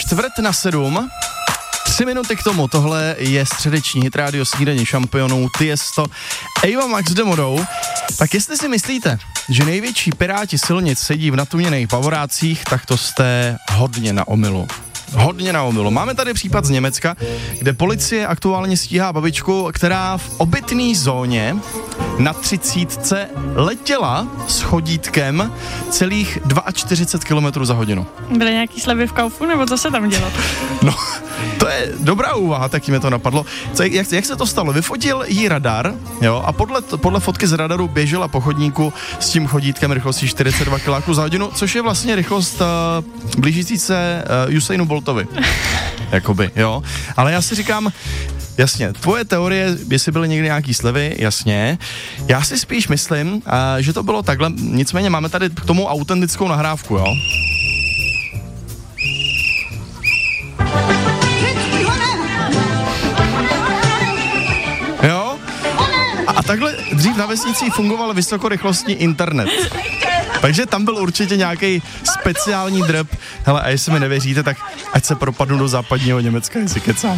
6:45. 3 minuty k tomu, tohle je středeční hit rádio Snídaně šampionů Tiesto, Ava Max Demodou. Tak jestli si myslíte, že největší piráti silnic sedí v natuměných pavorácích, tak to jste hodně na omylu. Hodně na omylu. Máme tady případ z Německa, kde policie aktuálně stíhá babičku, která v obytné zóně na 30 letěla s chodítkem celých 42 km za hodinu. Byly nějaký slevy v Kaufu, nebo co se tam dělo? No, to je dobrá úvaha, tak mě to napadlo. Jak se to stalo? Vyfotil jí radar, jo, a podle fotky z radaru běžela po chodníku s tím chodítkem rychlostí 42 km za hodinu, což je vlastně rychlost blížící se Usainu Boltovi. Jakoby, jo. Ale já si říkám, jasně, tvoje teorie, jestli byly někdy nějaký slevy, jasně. Já si spíš myslím, že to bylo takhle, nicméně máme tady k tomu autentickou nahrávku, jo. Jo? A takhle dřív na vesnicích fungoval vysokorychlostní internet. Takže tam byl určitě nějaký speciální drb. Hele, a jestli mi nevěříte, tak ať se propadnu do západního Německa, jestli kecám.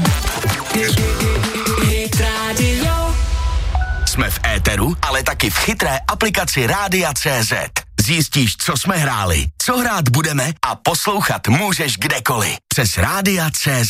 Jsme v éteru, ale taky v chytré aplikaci Rádia.cz. Zjistíš, co jsme hráli, co hrát budeme a poslouchat můžeš kdekoliv. Přes Rádia.cz.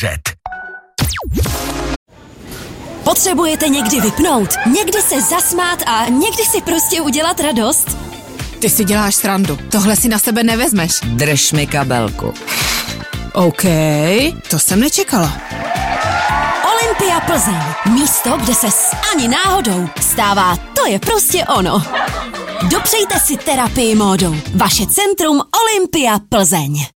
Potřebujete někdy vypnout, někdy se zasmát a někdy si prostě udělat radost? Ty si děláš srandu, tohle si na sebe nevezmeš. Drž mi kabelku. OK, to jsem nečekala. Olympia Plzeň, místo, kde se ani náhodou stává, to je prostě ono. Dopřejte si terapii módou. Vaše centrum Olympia Plzeň.